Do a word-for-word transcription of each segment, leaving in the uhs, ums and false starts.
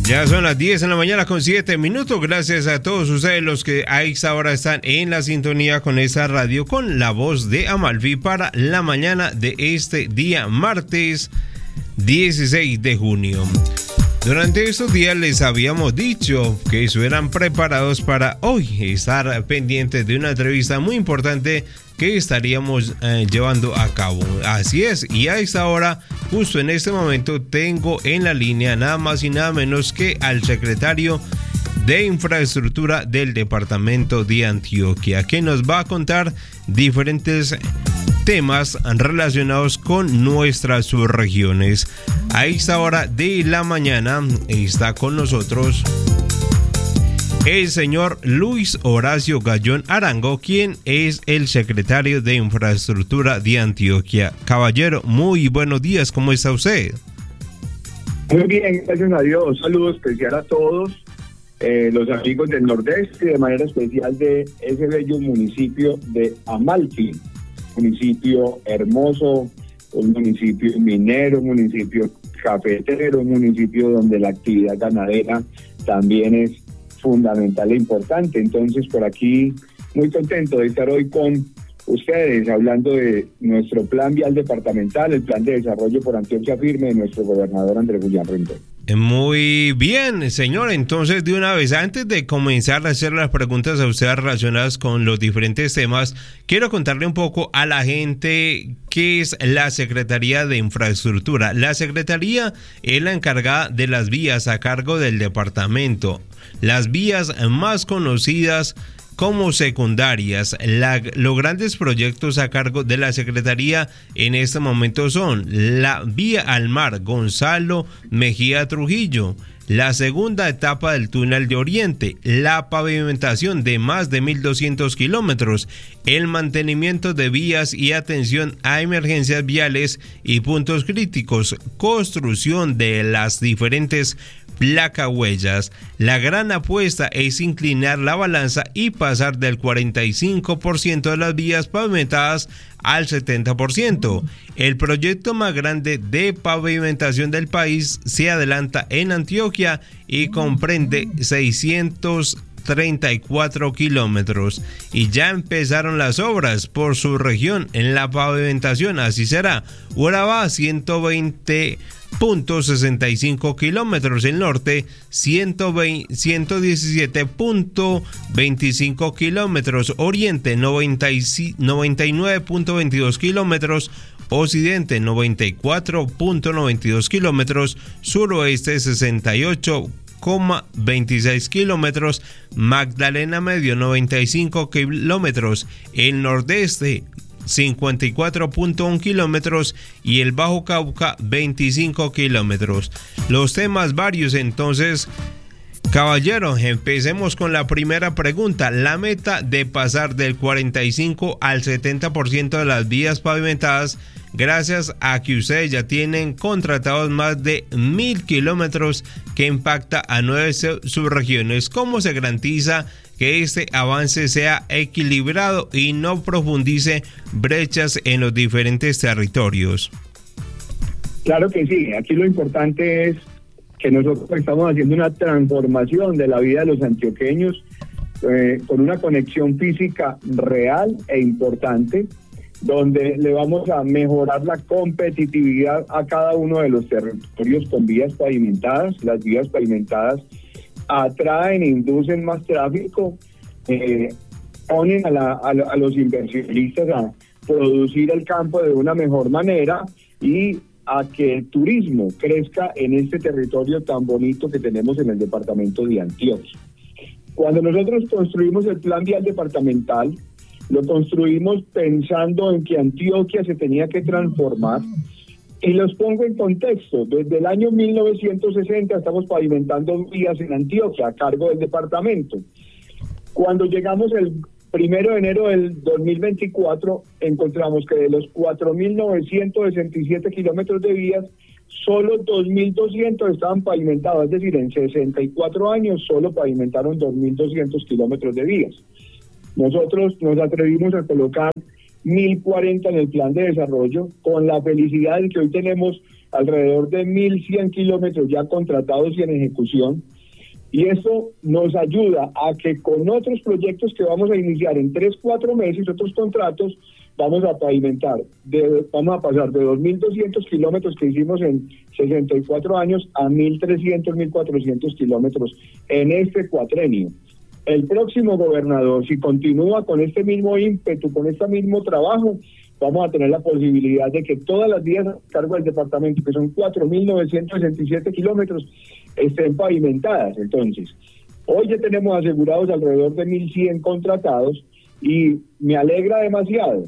Ya son las diez de la mañana con siete minutos. Gracias a todos ustedes los que a esta hora están en la sintonía con esta radio, con la voz de Amalfi para la mañana de este día martes dieciséis de junio. Durante estos días les habíamos dicho que estuvieran preparados para hoy estar pendientes de una entrevista muy importante que estaríamos eh, llevando a cabo. Así es, y a esta hora, justo en este momento, tengo en la línea nada más y nada menos que al secretario de Infraestructura del departamento de Antioquia, que nos va a contar diferentes temas relacionados con nuestras subregiones. A esta hora de la mañana está con nosotros el señor Luis Horacio Gallón Arango, quien es el secretario de Infraestructura de Antioquia. Caballero, muy buenos días, ¿cómo está usted? Muy bien, gracias a Dios. Un saludo especial a todos eh, los amigos del Nordeste y de manera especial de ese bello municipio de Amalfi. Municipio hermoso, un municipio minero, un municipio cafetero, un municipio donde la actividad ganadera también es fundamental e importante. Entonces, por aquí, muy contento de estar hoy con ustedes hablando de nuestro plan vial departamental, el plan de desarrollo por Antioquia Firme de nuestro gobernador Andrés Julián Rendón. Muy bien, señor. Entonces, de una vez, antes de comenzar a hacer las preguntas a usted relacionadas con los diferentes temas, quiero contarle un poco a la gente qué es la Secretaría de Infraestructura. La Secretaría es la encargada de las vías a cargo del departamento. Las vías más conocidas como secundarias. La, los grandes proyectos a cargo de la Secretaría en este momento son la vía al mar Gonzalo Mejía Trujillo, la segunda etapa del túnel de Oriente, la pavimentación de más de mil doscientos kilómetros, el mantenimiento de vías y atención a emergencias viales y puntos críticos, construcción de las diferentes placa huellas. La gran apuesta es inclinar la balanza y pasar del cuarenta y cinco por ciento de las vías pavimentadas al setenta por ciento. El proyecto más grande de pavimentación del país se adelanta en Antioquia y comprende seiscientos treinta y cuatro kilómetros y ya empezaron las obras por su región en la pavimentación. Así será: Urabá ciento veinte punto sesenta y cinco kilómetros, el norte ciento diecisiete punto veinticinco kilómetros, oriente noventa y nueve punto veintidós kilómetros, occidente noventa y cuatro punto noventa y dos kilómetros, suroeste sesenta y ocho coma veintiséis kilómetros, Magdalena Medio noventa y cinco kilómetros, el nordeste cincuenta y cuatro punto uno kilómetros y el Bajo Cauca veinticinco kilómetros. Los temas varios, entonces, caballero, empecemos con la primera pregunta. La meta de pasar del cuarenta y cinco al setenta por ciento de las vías pavimentadas, gracias a que ustedes ya tienen contratados más de mil kilómetros que impacta a nueve subregiones. ¿Cómo se garantiza que este avance sea equilibrado y no profundice brechas en los diferentes territorios? Claro que sí. Aquí lo importante es que nosotros estamos haciendo una transformación de la vida de los antioqueños eh, con una conexión física real e importante, donde le vamos a mejorar la competitividad a cada uno de los territorios con vías pavimentadas. Las vías pavimentadas atraen e inducen más tráfico, eh, ponen a, la, a, a los inversionistas a producir el campo de una mejor manera y a que el turismo crezca en este territorio tan bonito que tenemos en el departamento de Antioquia. Cuando nosotros construimos el plan vial departamental, lo construimos pensando en que Antioquia se tenía que transformar. Y los pongo en contexto. Desde el año mil novecientos sesenta estamos pavimentando vías en Antioquia a cargo del departamento. Cuando llegamos el primero de enero del dos mil veinticuatro, encontramos que de los cuatro mil novecientos sesenta y siete kilómetros de vías, solo dos mil doscientos estaban pavimentados. Es decir, en sesenta y cuatro años solo pavimentaron dos mil doscientos kilómetros de vías. Nosotros nos atrevimos a colocar mil cuarenta en el plan de desarrollo, con la felicidad de que hoy tenemos alrededor de mil cien kilómetros ya contratados y en ejecución. Y eso nos ayuda a que con otros proyectos que vamos a iniciar en tres, cuatro meses, otros contratos, vamos a pavimentar, de, vamos a pasar de dos mil doscientos kilómetros que hicimos en sesenta y cuatro años a mil trescientos, mil cuatrocientos kilómetros en este cuatrenio. El próximo gobernador, si continúa con este mismo ímpetu, con este mismo trabajo, vamos a tener la posibilidad de que todas las vías a cargo del departamento, que son cuatro mil novecientos sesenta y siete kilómetros, estén pavimentadas. Entonces, hoy ya tenemos asegurados alrededor de mil cien contratados y me alegra demasiado,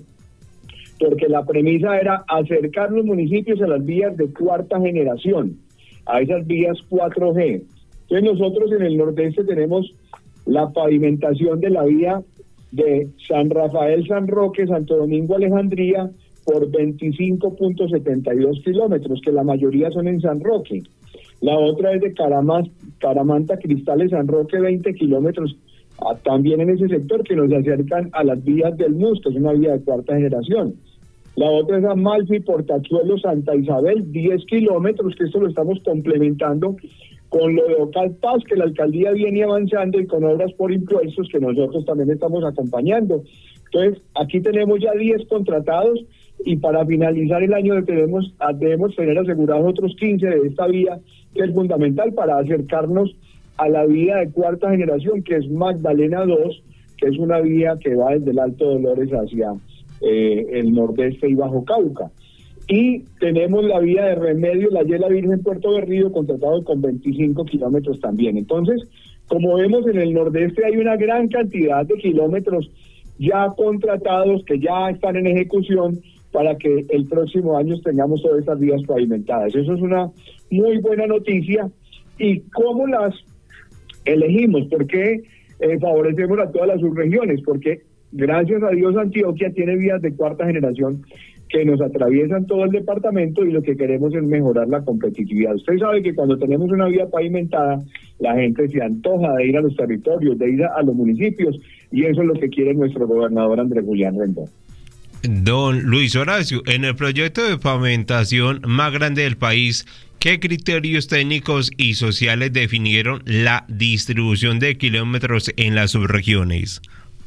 porque la premisa era acercar los municipios a las vías de cuarta generación, a esas vías cuatro G. Entonces nosotros en el nordeste tenemos la pavimentación de la vía de San Rafael, San Roque, Santo Domingo, Alejandría, por veinticinco punto setenta y dos kilómetros, que la mayoría son en San Roque. La otra es de Caramás, Caramanta, Cristales, San Roque, veinte kilómetros, ah, también en ese sector, que nos acercan a las vías del M U S, que es una vía de cuarta generación. La otra es Amalfi, Portachuelo, Santa Isabel, diez kilómetros, que esto lo estamos complementando con lo de Ocal Paz, que la alcaldía viene avanzando, y con obras por impuestos que nosotros también estamos acompañando. Entonces, aquí tenemos ya diez contratados, y para finalizar el año debemos, debemos tener asegurados otros quince de esta vía, que es fundamental para acercarnos a la vía de cuarta generación, que es Magdalena dos, que es una vía que va desde el Alto Dolores hacia eh, el nordeste y Bajo Cauca. Y tenemos la vía de Remedio, la Yela Virgen, Puerto Berrío, contratado con veinticinco kilómetros también. Entonces, como vemos, en el nordeste hay una gran cantidad de kilómetros ya contratados, que ya están en ejecución, para que el próximo año tengamos todas estas vías pavimentadas. Eso es una muy buena noticia. ¿Y cómo las elegimos? ¿Por qué eh, favorecemos a todas las subregiones? Porque gracias a Dios Antioquia tiene vías de cuarta generación que nos atraviesan todo el departamento, y lo que queremos es mejorar la competitividad. Usted sabe que cuando tenemos una vía pavimentada, la gente se antoja de ir a los territorios, de ir a, a los municipios, y eso es lo que quiere nuestro gobernador Andrés Julián Rendón. Don Luis Horacio, en el proyecto de pavimentación más grande del país, ¿qué criterios técnicos y sociales definieron la distribución de kilómetros en las subregiones?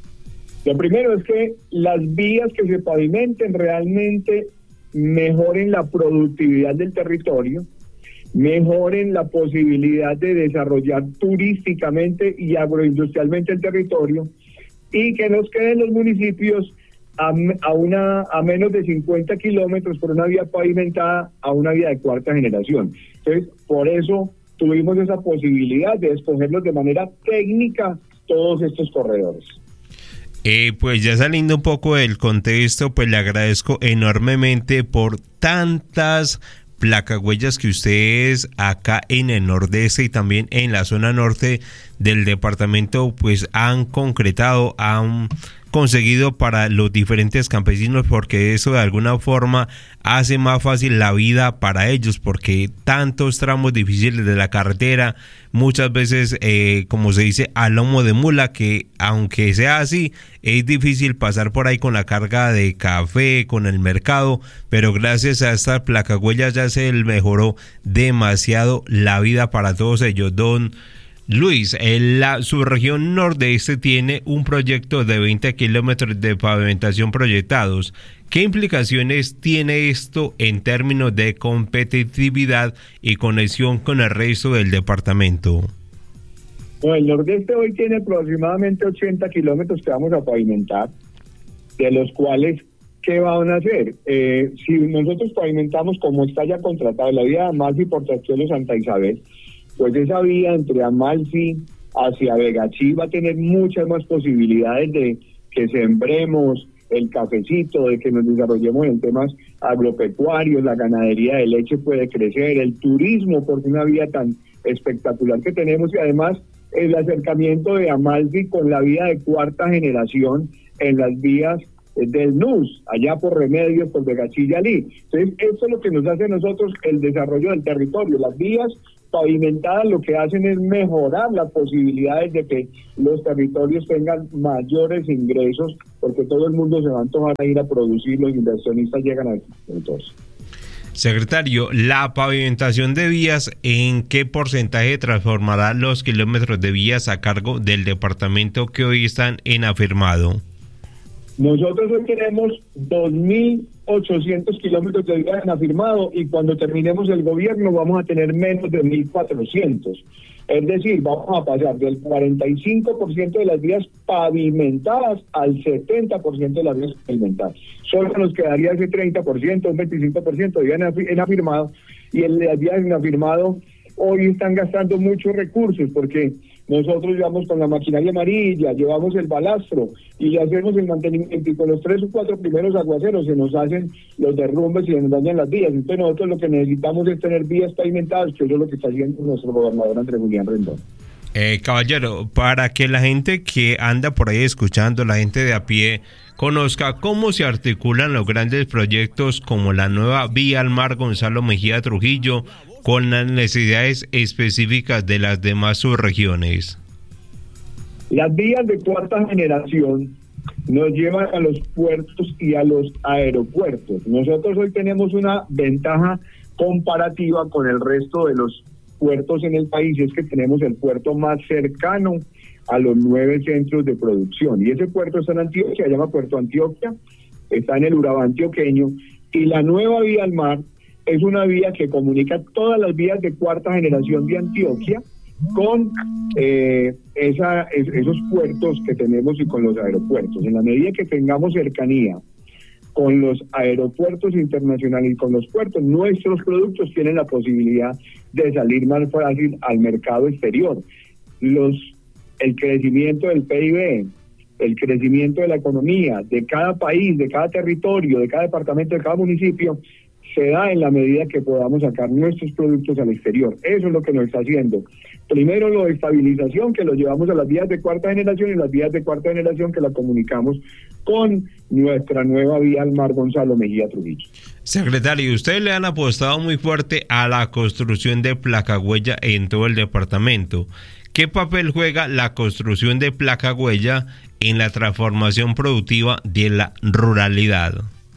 Lo primero es que las vías que se pavimenten realmente mejoren la productividad del territorio, mejoren la posibilidad de desarrollar turísticamente y agroindustrialmente el territorio, y que nos queden los municipios a, a, una, a menos de cincuenta kilómetros por una vía pavimentada a una vía de cuarta generación. Entonces, por eso tuvimos esa posibilidad de escogerlos de manera técnica todos estos corredores. Eh, pues ya saliendo un poco del contexto, pues le agradezco enormemente por tantas placahuellas que ustedes acá en el nordeste y también en la zona norte del departamento pues han concretado, han conseguido para los diferentes campesinos, porque eso de alguna forma hace más fácil la vida para ellos, porque tantos tramos difíciles de la carretera, muchas veces eh, como se dice a lomo de mula, que aunque sea así es difícil pasar por ahí con la carga de café, con el mercado, pero gracias a esta placahuella ya se mejoró demasiado la vida para todos ellos. Don Luis, en la subregión nordeste tiene un proyecto de veinte kilómetros de pavimentación proyectados. ¿Qué implicaciones tiene esto en términos de competitividad y conexión con el resto del departamento? Bueno, el nordeste hoy tiene aproximadamente ochenta kilómetros que vamos a pavimentar, de los cuales, ¿qué van a hacer? Eh, si nosotros pavimentamos como está ya contratado la vía de Amalfi, Portachuelo, Santa Isabel, pues esa vía entre Amalfi hacia Vegachí va a tener muchas más posibilidades de que sembremos el cafecito, de que nos desarrollemos en temas agropecuarios, la ganadería de leche puede crecer, el turismo, por una vía tan espectacular que tenemos, y además el acercamiento de Amalfi con la vía de cuarta generación en las vías del N U S, allá por Remedios, por Vegachí y Alí. Entonces, eso es lo que nos hace a nosotros el desarrollo del territorio. Las vías pavimentadas lo que hacen es mejorar las posibilidades de que los territorios tengan mayores ingresos, porque todo el mundo se va a antojar a ir a producir, los inversionistas llegan a estos territorios. Secretario, la pavimentación de vías, ¿en qué porcentaje transformará los kilómetros de vías a cargo del departamento que hoy están en afirmado? Nosotros hoy tenemos dos mil ochocientos kilómetros de vías en afirmado y cuando terminemos el gobierno vamos a tener menos de mil cuatrocientos. Es decir, vamos a pasar del cuarenta y cinco por ciento de las vías pavimentadas al setenta por ciento de las vías pavimentadas. Solo nos quedaría ese treinta por ciento, un veinticinco por ciento de vías en afirmado, y en las vías en afirmado hoy están gastando muchos recursos porque nosotros llevamos con la maquinaria amarilla, llevamos el balastro y le hacemos el mantenimiento, y con los tres o cuatro primeros aguaceros se nos hacen los derrumbes y se nos dañan las vías. Entonces nosotros lo que necesitamos es tener vías pavimentadas, que eso es lo que está haciendo nuestro gobernador Andrés Julián Rendón. Eh, caballero, para que la gente que anda por ahí escuchando, la gente de a pie, conozca cómo se articulan los grandes proyectos como la nueva vía al mar Gonzalo Mejía Trujillo con las necesidades específicas de las demás subregiones. Las vías de cuarta generación nos llevan a los puertos y a los aeropuertos. Nosotros hoy tenemos una ventaja comparativa con el resto de los puertos en el país, y es que tenemos el puerto más cercano a los nueve centros de producción, y ese puerto está en Antioquia, se llama Puerto Antioquia, está en el Urabá antioqueño, y la nueva vía al mar es una vía que comunica todas las vías de cuarta generación de Antioquia con eh, esa, es, esos puertos que tenemos y con los aeropuertos. En la medida que tengamos cercanía con los aeropuertos internacionales y con los puertos, nuestros productos tienen la posibilidad de salir más fácil al mercado exterior. Los, el crecimiento del P I B, el crecimiento de la economía de cada país, de cada territorio, de cada departamento, de cada municipio, se da en la medida que podamos sacar nuestros productos al exterior. Eso es lo que nos está haciendo. Primero, lo de estabilización, que lo llevamos a las vías de cuarta generación, y las vías de cuarta generación que la comunicamos con nuestra nueva vía al mar Gonzalo Mejía Trujillo. Secretario, ustedes le han apostado muy fuerte a la construcción de placahuella en todo el departamento. ¿Qué papel juega la construcción de placahuella en la transformación productiva de la ruralidad?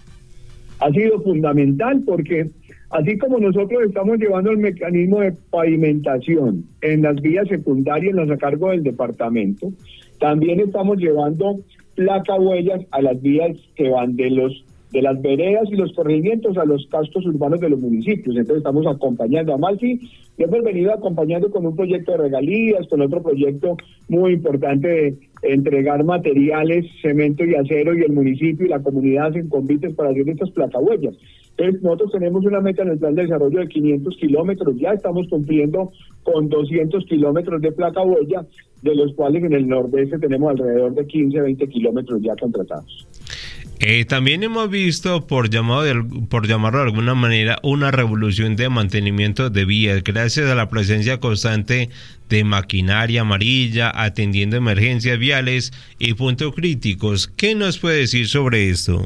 Ha sido fundamental porque así como nosotros estamos llevando el mecanismo de pavimentación en las vías secundarias, las a cargo del departamento, también estamos llevando placahuellas a las vías que van de los de las veredas y los corregimientos a los cascos urbanos de los municipios. Entonces estamos acompañando a Malfi, y hemos venido acompañando con un proyecto de regalías, con otro proyecto muy importante de entregar materiales, cemento y acero, y el municipio y la comunidad hacen convites para hacer estas placahuellas. Entonces nosotros tenemos una meta en el plan de desarrollo de quinientos kilómetros, ya estamos cumpliendo con doscientos kilómetros de placahuella, de los cuales en el nordeste tenemos alrededor de quince, veinte kilómetros ya contratados. Eh, también hemos visto, por llamado de, por llamarlo de alguna manera, una revolución de mantenimiento de vías, gracias a la presencia constante de maquinaria amarilla, atendiendo emergencias viales y puntos críticos. ¿Qué nos puede decir sobre esto?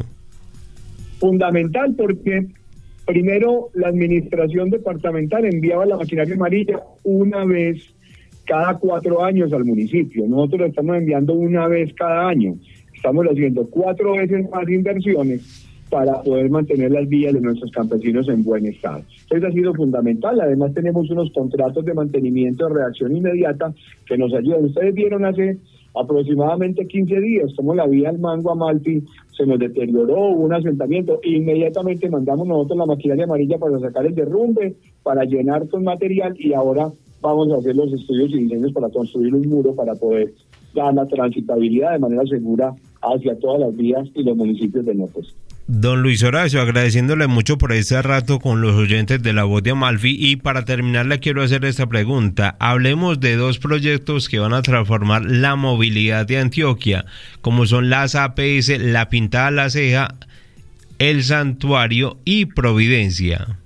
Fundamental, porque primero la administración departamental enviaba la maquinaria amarilla una vez cada cuatro años al municipio. Nosotros la estamos enviando una vez cada año. Estamos haciendo cuatro veces más inversiones para poder mantener las vías de nuestros campesinos en buen estado. Eso ha sido fundamental. Además tenemos unos contratos de mantenimiento de reacción inmediata que nos ayudan. Ustedes vieron hace aproximadamente quince días como la vía al Mango a Malpi se nos deterioró, hubo un asentamiento, inmediatamente mandamos nosotros la maquinaria amarilla para sacar el derrumbe, para llenar con material, y ahora vamos a hacer los estudios y diseños para construir un muro para poder dar la transitabilidad de manera segura hacia todas las vías y los municipios del norte. Don Luis Horacio, agradeciéndole mucho por este rato con los oyentes de La Voz de Amalfi, y para terminar le quiero hacer esta pregunta. Hablemos de dos proyectos que van a transformar la movilidad de Antioquia, como son las A P S La Pintada La Ceja, El Santuario y Providencia.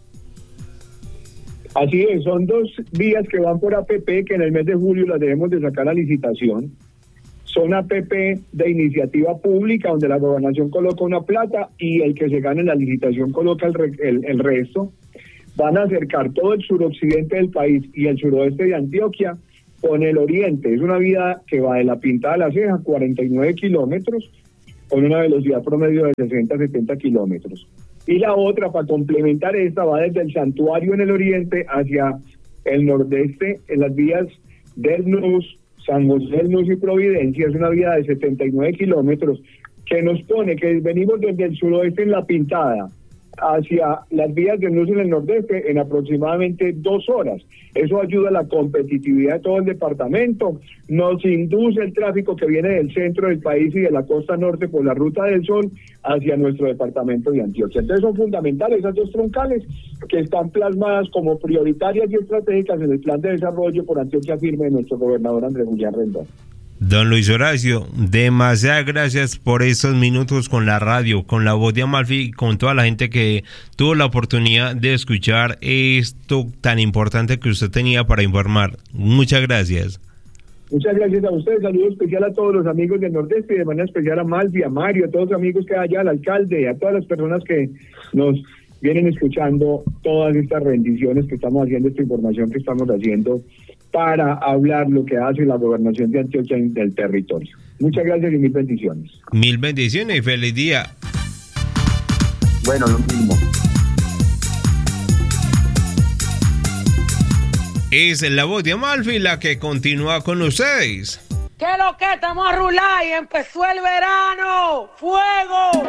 Así es, son dos vías que van por A P P, que en el mes de julio las debemos de sacar a licitación. Son A P P de iniciativa pública, donde la gobernación coloca una plata y el que se gane la licitación coloca el, el, el resto. Van a acercar todo el suroccidente del país y el suroeste de Antioquia con el oriente. Es una vía que va de La Pintada a La Ceja, cuarenta y nueve kilómetros, con una velocidad promedio de sesenta a setenta kilómetros. y la otra, para complementar esta, va desde el santuario en el oriente hacia el nordeste, en las vías del Nus, San José del Nus y Providencia. Es una vía de setenta y nueve kilómetros que nos pone que venimos desde el suroeste en La Pintada hacia las vías del Nus en el nordeste en aproximadamente dos horas. Eso ayuda a la competitividad de todo el departamento, nos induce el tráfico que viene del centro del país y de la costa norte por la Ruta del Sol hacia nuestro departamento de Antioquia. Entonces son fundamentales esas dos troncales que están plasmadas como prioritarias y estratégicas en el plan de desarrollo por Antioquia Firme de nuestro gobernador Andrés Julián Rendón. Don Luis Horacio, demasiadas gracias por esos minutos con la radio, con la voz de Amalfi, con toda la gente que tuvo la oportunidad de escuchar esto tan importante que usted tenía para informar. Muchas gracias. Muchas gracias a ustedes, saludo especial a todos los amigos del Nordeste y de manera especial a Malvi, a Mario, a todos los amigos que hay allá, al alcalde, a todas las personas que nos vienen escuchando todas estas rendiciones que estamos haciendo, esta información que estamos haciendo para hablar lo que hace la gobernación de Antioquia del territorio. Muchas gracias y mil bendiciones. Mil bendiciones y feliz día. Bueno, lo mismo. Es la voz de Amalfi la que continúa con ustedes. ¿Qué lo que estamos a rular y empezó el verano? ¡Fuego!